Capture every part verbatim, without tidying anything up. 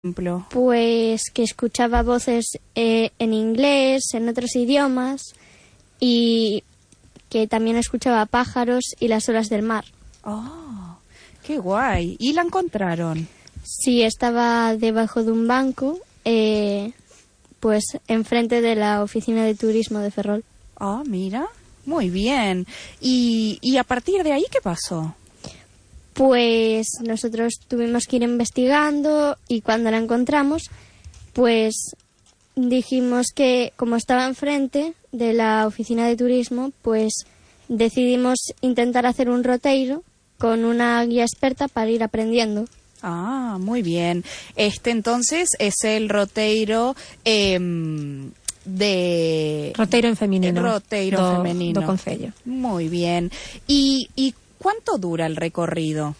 ejemplo? Pues que escuchaba voces eh, en inglés, en otros idiomas, y que también escuchaba pájaros y las olas del mar. ¡Oh, qué guay! ¿Y la encontraron? Sí, estaba debajo de un banco, eh, pues enfrente de la oficina de turismo de Ferrol. Ah, oh, mira, muy bien. ¿Y, y a partir de ahí qué pasó? Pues nosotros tuvimos que ir investigando y cuando la encontramos, pues dijimos que como estaba enfrente de la oficina de turismo, pues decidimos intentar hacer un roteiro con una guía experta para ir aprendiendo. Ah, muy bien. Este entonces es el roteiro eh, de... Roteiro en feminino. Roteiro do, femenino. Do Concello. Muy bien. ¿Y, y cuánto dura el recorrido?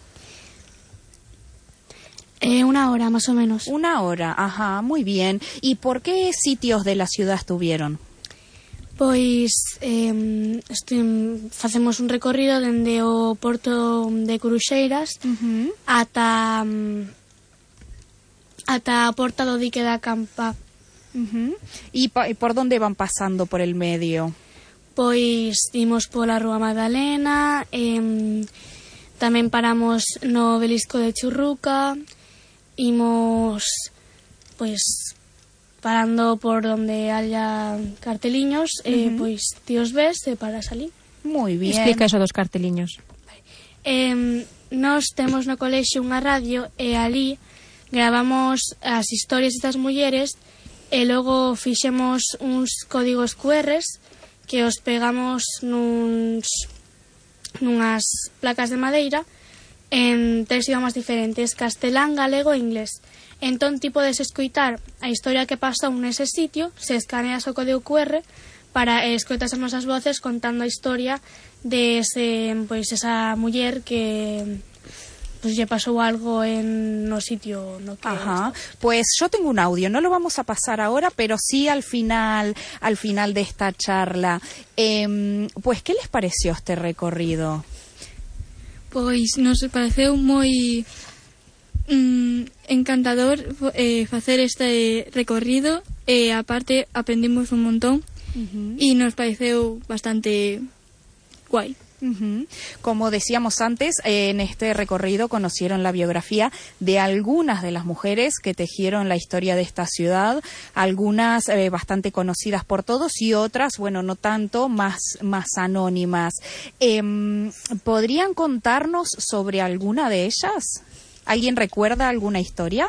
Eh, una hora, más o menos. Una hora, ajá, muy bien. ¿Y por qué sitios de la ciudad estuvieron? Pois eh, estu- facemos un recorrido dende o porto de Cruxeiras Uh-huh. ata um, ata a porta do dique da Campa. Uh-huh. ¿Y, pa- ¿Y por dónde van pasando por el medio? Pois dimos pola Rúa Magdalena, eh, tamén paramos no Obelisco de Churruca, imos pois parando por donde haya carteliños, eh, Uh-huh. pois ti os ves e paras ali. Muy bien. Explica eso dos carteliños. Eh, nós temos no colexio unha radio e ali gravamos as historias destas mulleres e logo fixemos uns códigos cu erres que os pegamos nuns, nunhas placas de madeira en tres idiomas diferentes, castelán, galego e inglés. Entón ti podes escoitar a historia que pasou nese sitio, se escaneas o código cu erre para eh, escoitas as nosas voces contando a historia de ese, pois, esa muller que pues lle pasou algo en no sitio no que Ajá, está. pues yo tengo un audio, no lo vamos a pasar ahora, pero sí al final, al final de esta charla. Eh, pues, ¿qué les pareció este recorrido? Pois nos pareceu moi mm, encantador eh, facer este recorrido e aparte aprendimos un montón Uh-huh. e nos pareceu bastante guai. Uh-huh. Como decíamos antes, eh, en este recorrido conocieron la biografía de algunas de las mujeres que tejieron la historia de esta ciudad, algunas eh, bastante conocidas por todos y otras, bueno, no tanto, más, más anónimas. Eh, ¿Podrían contarnos sobre alguna de ellas? ¿Alguien recuerda alguna historia?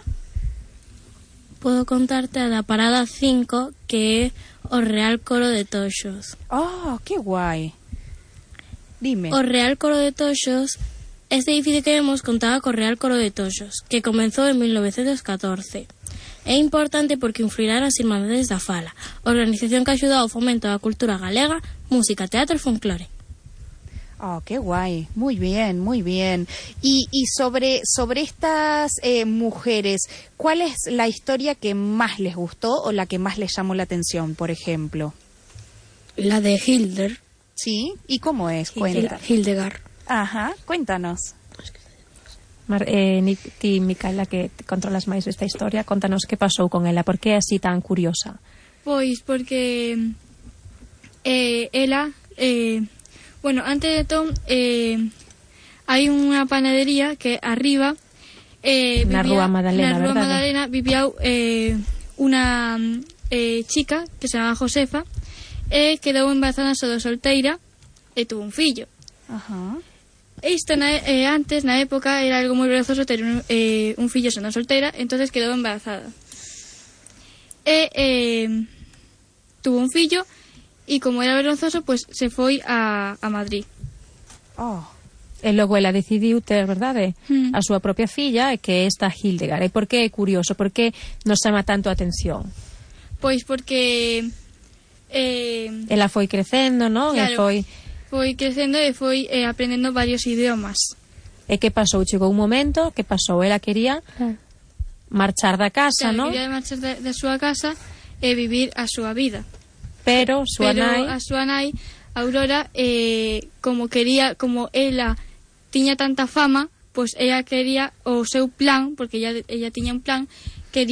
Podo contarte a da parada cinco, que é o Real Coro de Toxos. ¡Oh, qué guay! Dime. O Real Coro de Toxos, este edificio que vemos contaba co Real Coro de Toxos, que comenzou en mil novecientos catorce. É importante porque influirá nas Irmandades da Fala, organización que axudou ao fomento da cultura galega, música, teatro e folclore. Oh, qué guay, muy bien, muy bien. Y, y sobre, sobre estas eh, mujeres, ¿cuál es la historia que más les gustó o la que más les llamó la atención, por ejemplo? La de Hilder. ¿Sí? ¿Y cómo es? Cuenta. Hildegard. Ajá, cuéntanos. Mar, eh, ni, ti, Micaela, que controlas máis esta historia, contanos que pasou con ela, por que é así tan curiosa? Pois porque eh, ela eh, bueno, antes de todo eh, hai unha panadería que arriba eh, Na vivía, Rúa Magdalena, na Rúa verdade? Magdalena vivía eh, unha eh, chica que se chama Josefa e quedou embarazada só de solteira e tuvo un fillo. Ajá. E isto na, eh, antes, na época, era algo moi vergonzoso ter un, eh, un fillo sendo solteira, entonces quedou embarazada. E eh, tuvo un fillo e como era vergonzoso, pues se foi a, a Madrid. Oh. E logo ela decidiu ter, verdade, Mm. a súa propia filla, que é esta Hildegard. E por que é curioso? Por que nos chama tanto a atención? Pois porque eh, Ela foi crecendo, non? Claro. E foi... foi crecendo e foi eh, aprendendo varios idiomas. E que pasou? Chegou un momento, que pasou? Ela quería marchar da casa, Claro, non? quería marchar da, da súa casa e vivir a súa vida. Pero súa Pero nai... a súa nai, Aurora, eh, como quería, como ela tiña tanta fama, pois ella quería o seu plan, porque ella, ella tiña un plan,